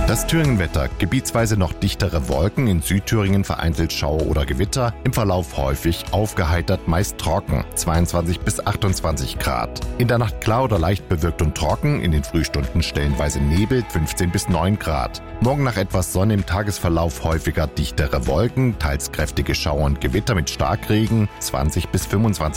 Das Thüringen-Wetter: gebietsweise noch dichtere Wolken, in Südthüringen vereinzelt Schauer oder Gewitter, im Verlauf häufig aufgeheitert, meist trocken, 22 bis 28 Grad. In der Nacht klar oder leicht bewölkt und trocken, in den Frühstunden stellenweise Nebel, 15 bis 9 Grad. Morgen nach etwas Sonne, im Tagesverlauf häufiger dichtere Wolken, teils kräftige Schauer und Gewitter mit Starkregen, 20 bis 25